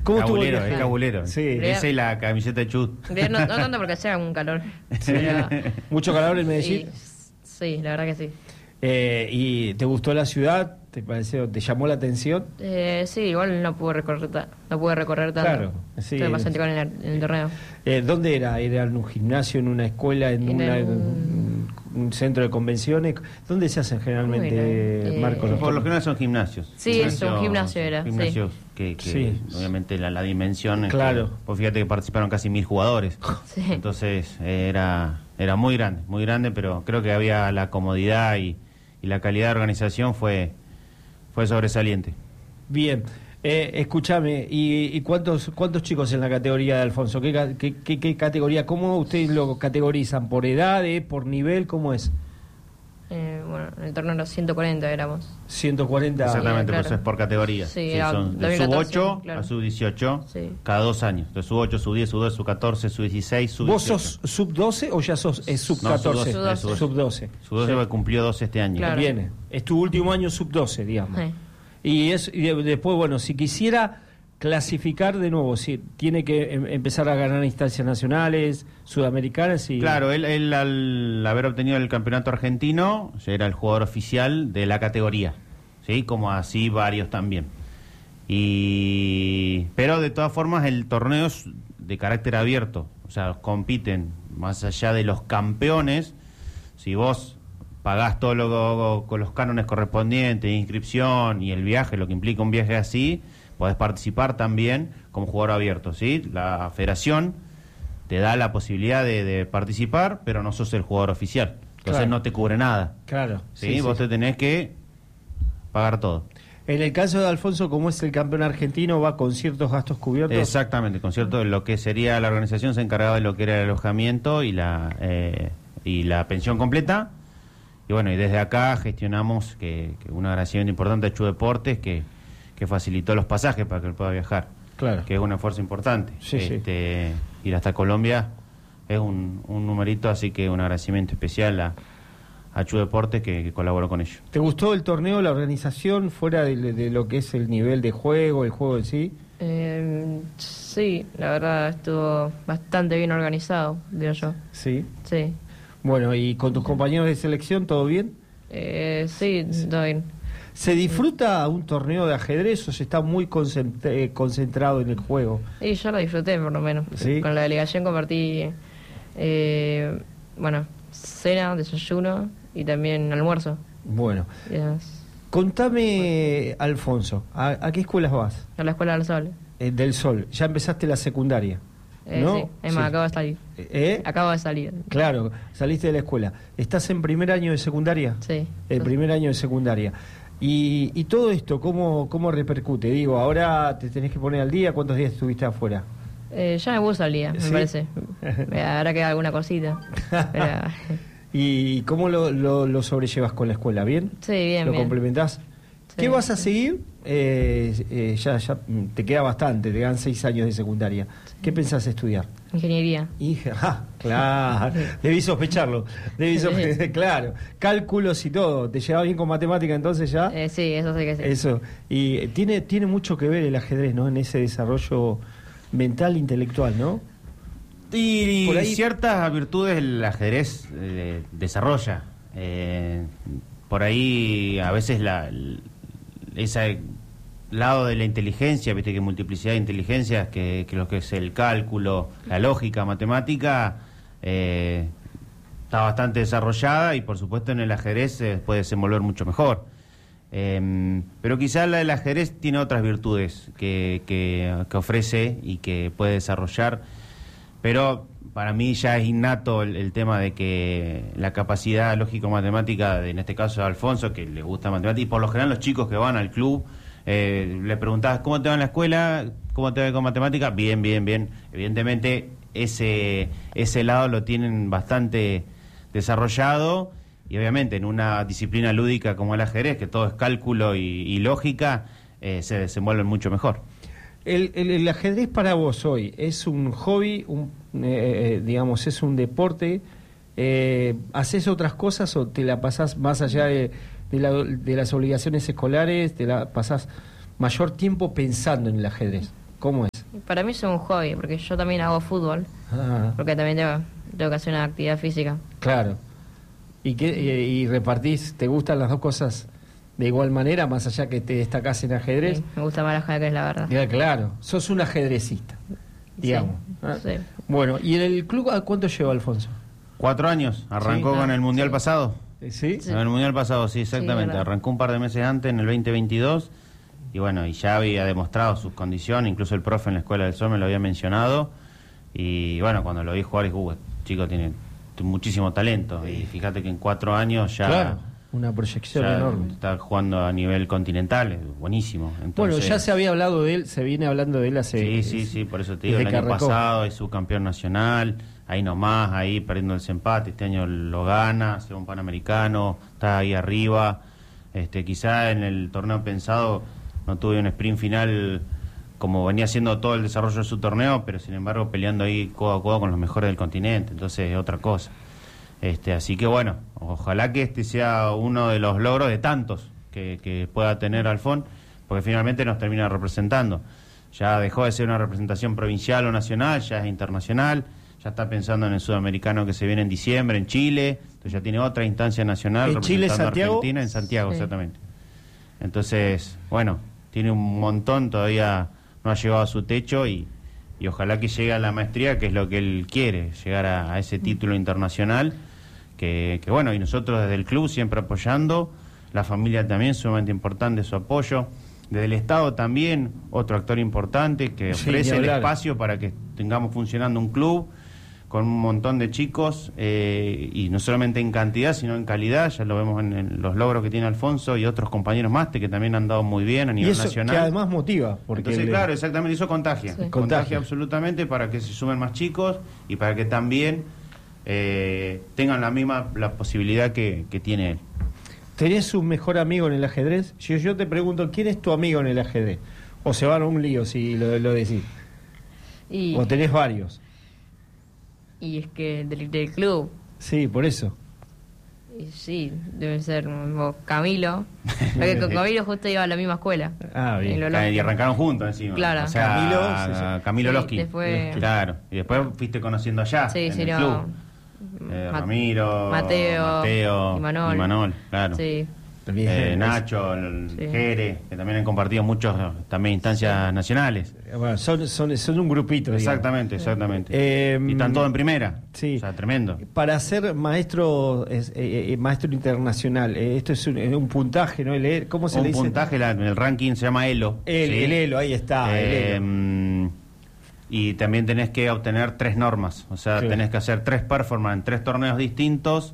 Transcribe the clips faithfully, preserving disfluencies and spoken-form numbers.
¿Cómo estuvo el cabulero, viaje? es cabulero. Sí. Esa y la camiseta de Chut. No, no tanto porque sea un calor. Pero, ¿Mucho calor en y, Medellín? sí, la verdad que sí. Eh, ¿Y te gustó la ciudad? ¿Te pareció, te llamó la atención? Eh, sí, igual no pude recorrer, ta- no pude recorrer tanto. Claro, sí. Estuve más en el, en el torneo. Eh, ¿Dónde era? ¿Era en un gimnasio, en una escuela, en, En una- el- un, un centro de convenciones? ¿Dónde se hacen generalmente, Bueno, eh, Marcos? los Por lo torneos? general son gimnasios. Sí, es un gimnasio era, Gimnasios que, que Sí. obviamente la, la dimensión... es Claro. que- pues fíjate que participaron casi mil jugadores. Sí. Entonces eh, era era muy grande, muy grande, pero creo que había la comodidad y, y la calidad de organización fue, fue sobresaliente. Bien. Eh, escúchame, ¿y, y cuántos cuántos chicos en la categoría de Alfonso? ¿Qué, ca- qué, qué- qué categoría? ¿Cómo ustedes lo categorizan? ¿Por edades, por nivel? ¿Cómo es? Eh, bueno, en el torneo los ciento cuarenta éramos. ciento cuarenta. Exactamente, claro. pues es por categoría. Sí, Sí, era son de dos mil sub catorce, ocho claro. a sub dieciocho, Sí. cada dos años. De sub ocho, sub diez, sub doce, sub catorce, sub dieciséis, sub ¿Vos dieciocho. sos sub doce o ya sos eh, sub No, catorce? sub doce, sub doce. Sub doce. Sub doce Sí. cumplió doce este año. Claro. Viene. Es tu último año sub doce, digamos. Sí. Y, es, y de- después, bueno, si quisiera clasificar de nuevo, si tiene que em- empezar a ganar instancias nacionales, sudamericanas y... Claro, él, él al haber obtenido el campeonato argentino, ya era el jugador oficial de la categoría, ¿sí? Como así varios también. Y pero de todas formas el torneo es de carácter abierto, o sea, compiten más allá de los campeones. Si vos pagás todo lo con los cánones correspondientes, inscripción y el viaje, lo que implica un viaje así, podés participar también como jugador abierto, ¿sí? La federación te da la posibilidad de, de participar, pero no sos el jugador oficial. Entonces Claro. no te cubre nada. Claro. ¿Sí? sí, Vos sí. te tenés que pagar todo. En el caso de Alfonso, como es el campeón argentino, va con ciertos gastos cubiertos. Exactamente, con cierto, lo que sería la organización se encargaba de lo que era el alojamiento y la eh, y la pensión completa. Y bueno, y desde acá gestionamos que, que un agradecimiento importante a Chu Deportes que, que facilitó los pasajes para que él pueda viajar. Claro. Que es un esfuerzo importante. Sí, sí. este, Ir hasta Colombia es un, un numerito, así que un agradecimiento especial a, a Chu Deportes que, que colaboró con ellos. ¿Te gustó el torneo, la organización, fuera de, de lo que es el nivel de juego, el juego en sí? Eh, sí, la verdad estuvo bastante bien organizado, digo yo. Sí. Sí. Bueno, ¿y con tus compañeros de selección todo bien? Eh, sí, todo bien. ¿Se disfruta un torneo de ajedrez o se está muy concent- eh, concentrado en el juego? Y yo lo disfruté por lo menos. ¿Sí? Con la delegación compartí, eh, bueno, cena, desayuno y también almuerzo. Bueno, Yes. contame, Alfonso, ¿a, a qué escuelas vas? A la Escuela del Sol. Eh, del Sol, ya empezaste la secundaria, Eh, ¿no? Sí, es más, Sí. acabo de salir. ¿Eh? Acabo de salir. Claro, saliste de la escuela. ¿Estás en primer año de secundaria? Sí. El primer año de secundaria. Y, y todo esto, ¿cómo, ¿cómo repercute? Digo, ahora te tenés que poner al día. ¿Cuántos días estuviste afuera? Eh, ya me puse al día, me ¿Sí? parece. Eh, Habrá quedado alguna cosita. Pero, ¿Y cómo lo, lo, lo sobrellevas con la escuela? ¿Bien? sí, bien, ¿Lo bien. complementás? Sí. ¿Qué vas a seguir? Eh, eh, ya, ya mm, te queda bastante, te quedan seis años de secundaria. ¿Qué pensás estudiar? Ingeniería. Hija, ah, claro, debí sospecharlo, debí sospe- claro, cálculos y todo. ¿Te llevaba bien con matemática entonces ya? Eh, sí, eso sí que sí. Eso, y eh, tiene, tiene mucho que ver el ajedrez, ¿no? En ese desarrollo mental, intelectual, ¿no? Y, Por ahí- ciertas virtudes el ajedrez eh, desarrolla. Eh, por ahí a veces la, el- ese lado de la inteligencia, viste que multiplicidad de inteligencias, que, que lo que es el cálculo, la lógica, matemática, eh, está bastante desarrollada y por supuesto en el ajedrez se puede desenvolver mucho mejor. Eh, pero quizás la del ajedrez tiene otras virtudes que, que, que ofrece y que puede desarrollar. Pero para mí ya es innato el, el tema de que la capacidad lógico-matemática, de, en este caso de Alfonso, que le gusta matemática, y por lo general los chicos que van al club, eh, le preguntabas, ¿cómo te va en la escuela? ¿Cómo te va con matemática? Bien, bien, bien. Evidentemente ese, ese lado lo tienen bastante desarrollado y obviamente en una disciplina lúdica como el ajedrez, que todo es cálculo y, y lógica, eh, se desenvuelven mucho mejor. El, el, el ajedrez para vos hoy es un hobby, un, eh, eh, digamos, es un deporte. Eh, ¿Haces otras cosas o te la pasás más allá de, de, la, de las obligaciones escolares? ¿Te la pasás mayor tiempo pensando en el ajedrez? ¿Cómo es? Para mí es un hobby, porque yo también hago fútbol, Ah, porque también tengo, tengo que hacer una actividad física. claro. ¿Y, qué, y, y repartís, te gustan las dos cosas de igual manera, más allá que te destacás en ajedrez? Sí, me gusta más el ajedrez, la verdad. Ya, claro, sos un ajedrecista, digamos. Sí, ¿Ah? sí. Bueno, ¿y en el club a cuánto lleva Alfonso? Cuatro años, arrancó Sí. con Ah, el Mundial sí. pasado. ¿Sí? Sí. En el Mundial pasado, sí, exactamente. verdad. Arrancó un par de meses antes, en el veinte veintidós, y bueno, y ya había demostrado sus condiciones, incluso el profe en la Escuela del Sol me lo había mencionado, y bueno, cuando lo vi jugar, dije, uh, este chico tiene t- muchísimo talento, y fíjate que en cuatro años ya, Claro, una proyección ya enorme. está jugando a nivel continental, es buenísimo. Bueno, Entonces, ya se había hablado de él, se viene hablando de él hace... Sí, sí, sí, por eso te digo, desde el que año arrancó. pasado es subcampeón nacional, ahí nomás, ahí perdiendo el empate, este año lo gana, hace un Panamericano, está ahí arriba, este, quizá en el torneo pensado no tuve un sprint final como venía haciendo todo el desarrollo de su torneo, pero sin embargo peleando ahí codo a codo con los mejores del continente, entonces es otra cosa. Este, así que bueno, ojalá que este sea uno de los logros de tantos que, que pueda tener Alfón, porque finalmente nos termina representando. Ya dejó de ser una representación provincial o nacional, ya es internacional, ya está pensando en el sudamericano que se viene en diciembre en Chile, entonces ya tiene otra instancia nacional. ¿En Chile, representando a Santiago? Argentina, en Santiago, Sí. exactamente. Entonces, bueno, tiene un montón, todavía no ha llegado a su techo y, y ojalá que llegue a la maestría, que es lo que él quiere, llegar a, a ese título internacional, que, que bueno, y nosotros desde el club siempre apoyando, la familia también sumamente importante su apoyo, desde el Estado también, otro actor importante que Sí, ofrece ni el hablar. espacio para que tengamos funcionando un club con un montón de chicos, eh, y no solamente en cantidad, sino en calidad. Ya lo vemos en, en los logros que tiene Alfonso y otros compañeros más que también han dado muy bien a Y nivel eso nacional. que además motiva, porque Entonces, le- claro, exactamente, eso contagia. Sí. Contagia. Contagia. absolutamente para que se sumen más chicos y para que también eh, tengan la misma la posibilidad que, que tiene él. ¿tenés un mejor amigo en el ajedrez? Si yo te pregunto, ¿quién es tu amigo en el ajedrez? O se van a un lío si lo, lo decís. Y, O tenés varios. y es que del, del club, Sí, por eso. y sí, debe ser como Camilo, porque con Camilo justo iba a la misma escuela. Ah, bien. En lo Ah, lógico. Y arrancaron juntos encima. Claro. O sea, Camilo, a- sí, sí. a Camilo Sí, Losky. después- Claro. Y después fuiste conociendo allá, Sí, en sí, el no. club. Eh, Ma- Ramiro, Mateo, Mateo, Imanol. Imanol, claro. Sí, Bien. Eh, Nacho, el Sí. Jere, que también han compartido muchos también instancias nacionales. Bueno, son, son, son un grupito. digamos. Exactamente, exactamente. Eh, y están todos en primera. sí. O sea, tremendo. Para ser maestro es, eh, eh, maestro internacional, eh, esto es un, es un puntaje, ¿no? El- ¿Cómo se Un le dice? puntaje, la- en el ranking se llama ELO. El, ¿sí? el Elo, ahí está. el Eh, Elo. mm, y también tenés que obtener tres normas. O sea, Claro. tenés que hacer tres performances en tres torneos distintos.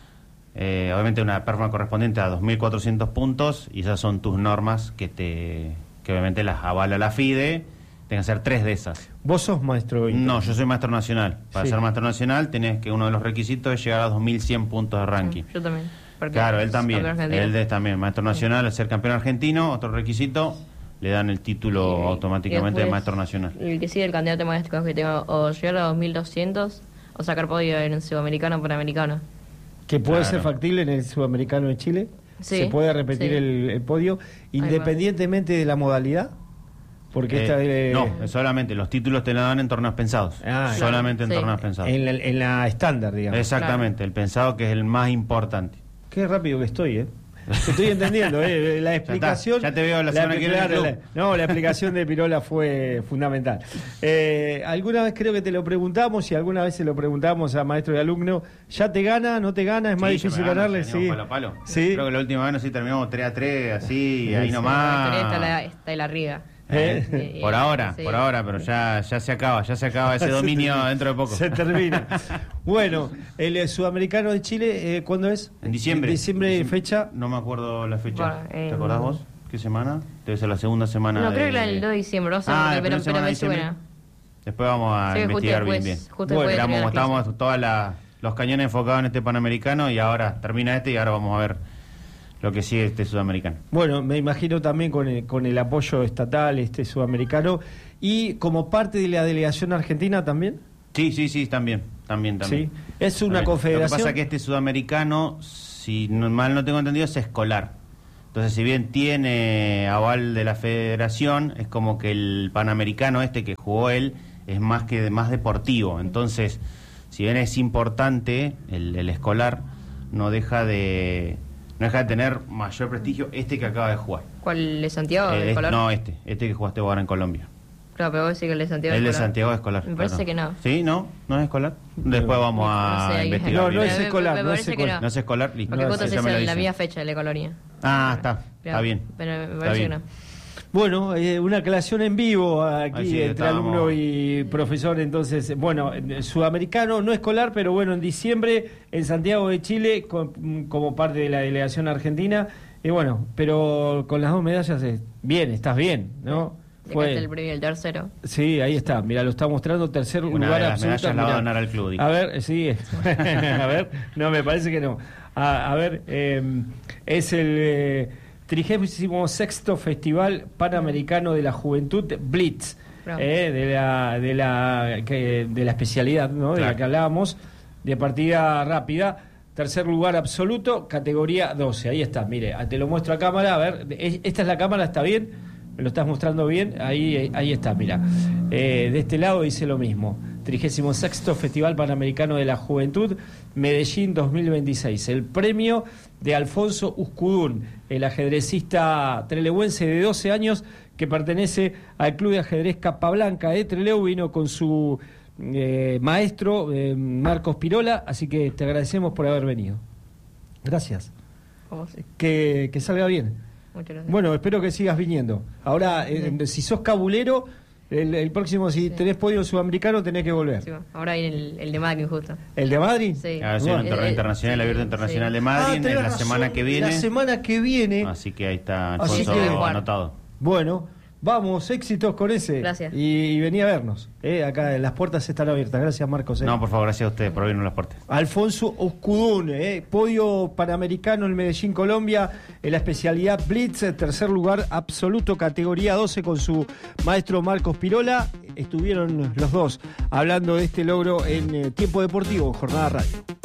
Eh, obviamente una performance correspondiente a dos mil cuatrocientos puntos. Y esas son tus normas que te que obviamente las avala la FIDE. Tenés que hacer tres de esas. ¿Vos sos maestro? No, yo soy maestro nacional. Para Sí. ser maestro nacional tenés que uno de los requisitos es llegar a dos mil cien puntos de ranking. yo también. porque Claro, él es también. campeón argentino. Él es también maestro nacional, al ser campeón argentino, otro requisito, le dan el título Y- automáticamente y de después, maestro nacional. El que sigue el candidato maestro que tengo o llegar a dos mil doscientos o sacar podio en un sudamericano o panamericano. ¿Que puede Claro. ser factible en el Sudamericano de Chile? Sí, ¿Se puede repetir sí. el, el podio va. independientemente de la modalidad? Porque Eh, esta de- No, es solamente los títulos te lo dan en torneos pensados. Ah, solamente en sí. torneos pensados. en la, en la estándar, digamos. Exactamente, el pensado que es el más importante. Qué rápido que estoy, ¿eh? Estoy entendiendo, ¿eh? La explicación... Ya te veo la semana que viene en el claro, club. la- No, la explicación de Pirola fue fundamental. Eh, alguna vez creo que te lo preguntamos y alguna vez se lo preguntamos a maestro y alumno. ¿Ya te gana? ¿No te gana? ¿Es más Sí, ya difícil me gano, ganarle? ya venimos Sí. palo a palo. Sí. Creo que la última vez no sé, terminamos tres a tres, así, Sí, ahí sí. nomás. Está la, está la riga. ¿Eh? Eh, Por ahora, sí. por ahora, pero ya, ya se acaba, ya se acaba ese dominio dentro de poco. Se termina. Bueno, el eh, Sudamericano de Chile, eh, ¿cuándo es? En diciembre. Diciembre, Diciembre. fecha. No me acuerdo la fecha. Bueno, ¿Te en- acordás vos? ¿Qué semana? Debe ser la segunda semana. No, creo de- que la del dos de diciembre, no sé, Ah, porque- la pero, primera pero semana de me diciembre. suena. Después vamos a Sí, justo investigar después- bien, bien. justo Bueno, después de Éramos, terminar las estábamos todos los cañones enfocados en este Panamericano y ahora termina este y ahora vamos a ver lo que sigue este Sudamericano. Bueno, me imagino también con el, con el apoyo estatal este sudamericano y como parte de la delegación argentina también. Sí, sí, sí, también, también, también. Sí. Es una También. confederación. Lo que pasa es que este Sudamericano, si no- mal no tengo entendido, es escolar. Entonces, si bien tiene aval de la federación, es como que el Panamericano este que jugó él es más que más deportivo. Entonces, si bien es importante el, el escolar, no deja de no deja de tener mayor prestigio este que acaba de jugar. ¿Cuál es Santiago? Eh, ¿El es- escolar? no, este, este que jugaste ahora en Colombia. Claro, pero vos decís que el de Santiago El de escolar. Santiago es escolar. Me parece claro. que no. ¿Sí? ¿No? ¿No es escolar? Después vamos a No sé, ahí- investigar. No, bien. no es Me- me- escolar, me no es parece que escolar. ¿No es escolar? Listo. Porque No, justo sí, ya es me lo la dicen. misma fecha de la colonia. Ah, está. Claro, Está bien. Pero me Está parece que bien. no. Bueno, eh, una aclaración en vivo aquí Ahí sí, entre estábamos. alumno y profesor. Entonces, bueno, eh, sudamericano, no escolar, pero bueno, en diciembre en Santiago de Chile con- como parte de la delegación argentina. Y bueno, pero con las dos medallas, eh, bien, estás bien, ¿no? Acá está el premio y el tercero. Sí, ahí está, mira, lo está mostrando, tercer Una lugar de las absoluto. medallas la va a mirá. donar al club, dijo. A ver, sí, a ver, no, me parece que no. A, a ver, eh, es el eh, trigésimo sexto Festival Panamericano de la Juventud Blitz, Bravo. eh, de la de la que, de la especialidad, ¿no? De la Claro. que hablábamos, de partida rápida. Tercer lugar absoluto, categoría doce. Ahí está, mire, te lo muestro a cámara. A ver, es- esta es la cámara, ¿está bien? ¿Me lo estás mostrando bien? Ahí, ahí está, mira. Eh, de este lado dice lo mismo. trigésimo sexto Festival Panamericano de la Juventud, Medellín dos mil veintiséis. El premio de Alfonso Uscudún, el ajedrecista trelewense de doce años que pertenece al Club de Ajedrez Capablanca de Trelew. Vino con su eh, maestro eh, Marcos Pirola, así que te agradecemos por haber venido. Gracias. ¿Cómo se? Que, que salga bien. Muchas gracias. Bueno, espero que sigas viniendo. Ahora, eh, si sos cabulero, el, el próximo, si Sí. tenés podio sudamericano, tenés que volver. Sí, ahora hay el, el de Magno justo. ¿El de Madrid? Sí. Ahora sí, Bueno. un torneo Eh, eh, internacional, el sí, abierto internacional sí. de Madrid, Ah, en tenés la razón, semana que viene. La semana que viene. Así que ahí está Así Alfonso que- anotado. Bueno, vamos, éxitos con ese. Gracias. Y, y vení a vernos. Eh, acá las puertas están abiertas. Gracias, Marcos. eh. No, por favor, gracias a ustedes por abrirnos las puertas. Alfonso Uscudún, eh, podio panamericano en Medellín, Colombia, en la especialidad Blitz, eh, tercer lugar absoluto, categoría doce, con su maestro Marcos Pirola. Estuvieron los dos hablando de este logro en eh, Tiempo Deportivo, Jornada Radio.